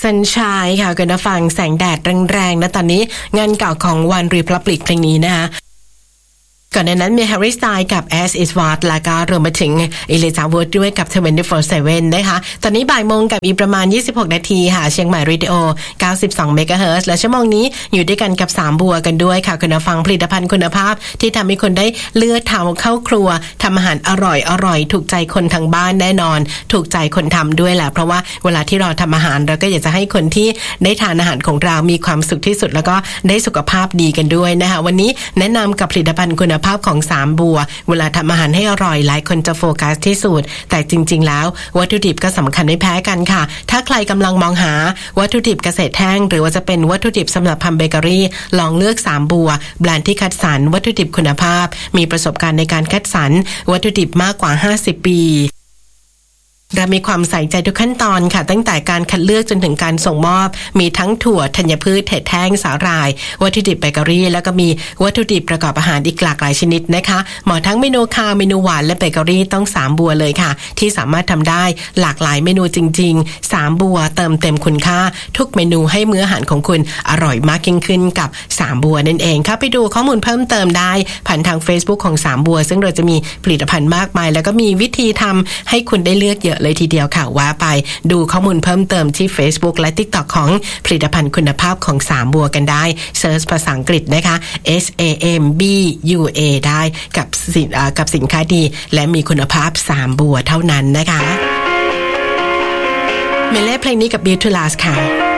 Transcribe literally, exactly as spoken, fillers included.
Sunshine ค่ะคุณผู้ฟังแสงแดดแรงๆนะตอนนี้งานเก่าของ One Republic เพลงนี้นะคะก่อนหน้านั้นมี Harry Styles กับ As Is What แล้วก็รวมไปถึง Elijah Wood ด้วยกับ ทเวนตี้โฟร์ เซเว่น นะคะตอนนี้บ่ายโมงกับอีกประมาณยี่สิบหกนาทีค่ะเชียงใหม่เรดิโอเก้าสิบสองเมกะเฮิรตซ์และชั่วโมงนี้อยู่ด้วยกันกับสามบัวกันด้วยค่ะคุณผู้ฟังผลิตภัณฑ์คุณภาพที่ทำให้คนได้เลือกทำเข้าครัวทำอาหารอร่อยอร่อยถูกใจคนทางบ้านแน่นอนถูกใจคนทำด้วยแหละเพราะว่าเวลาที่เราทำอาหารเราก็อยากจะให้คนที่ได้ทานอาหารของเรามีความสุขที่สุดแล้วก็ได้สุขภาพดีกันด้วยนะคะวันนี้แนะนำกับผลิตภัณฑ์คุณภาพของสามบัวเวลาทำอาหารให้อร่อยหลายคนจะโฟกัสที่สูตรแต่จริงๆแล้ววัตถุดิบก็สำคัญไม่แพ้กันค่ะถ้าใครกำลังมองหาวัตถุดิบเกษตรแห้งหรือว่าจะเป็นวัตถุดิบสำหรับทำเบเกอรี่ลองเลือกสามบัวแบรนด์ที่คัดสรรวัตถุดิบคุณภาพมีประสบการณ์ในการคัดสรรวัตถุดิบมากกว่าห้าสิบปีเรามีความใส่ใจทุกขั้นตอนค่ะตั้งแต่การคัดเลือกจนถึงการส่งมอบมีทั้งถั่วธัญพืชเห็ดแห้งสาหร่ายวัตถุดิบเบเกอรี่แล้วก็มีวัตถุดิบประกอบอาหารอีกหลากหลายชนิดนะคะเหมาะทั้งเมนูคาวเมนูหวานและเบเกอรี่ต้องสามบัวเลยค่ะที่สามารถทำได้หลากหลายเมนูจริงๆสามบัวเติมเต็มคุณค่าทุกเมนูให้มื้ออาหารของคุณอร่อยมากยิ่งขึ้นกับสามบัวนั่นเองค่ะไปดูข้อมูลเพิ่มเติมได้ผ่านทาง Facebook ของสามบัวซึ่งเราจะมีผลิตภัณฑ์มากมายแล้วก็มีวิธีทำให้คุณได้เลือกเยอะเลยทีเดียวค่ะว่าไปดูข้อมูลเพิ่มเติมที่ Facebook และ TikTok ของผลิตภัณฑ์คุณภาพของสามบัวกันได้เซิร์ชภาษาอังกฤษนะคะ S A M B U A ได้กับสินกับสินค้าดีและมีคุณภาพสามบัวเท่านั้นนะคะเมเล่เพลงนี้กับ Beauty Last ค่ะ